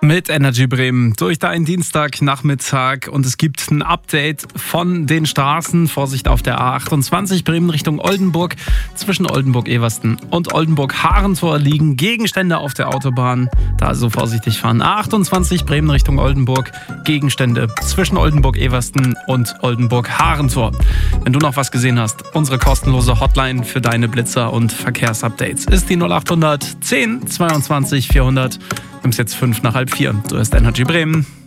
Mit Energy Bremen durch deinen Dienstagnachmittag und es gibt ein Update von den Straßen. Vorsicht auf der A28 Bremen Richtung Oldenburg. Zwischen Oldenburg-Eversten und Oldenburg-Harentor liegen Gegenstände auf der Autobahn. Da also vorsichtig fahren. A28 Bremen Richtung Oldenburg. Gegenstände zwischen Oldenburg-Eversten und Oldenburg-Harentor. Wenn du noch was gesehen hast, unsere kostenlose Hotline für deine Blitzer und Verkehrsupdates ist die 0800 10 22 400. Nimmst jetzt 5 nach halb 4. Du hörst Energy Bremen.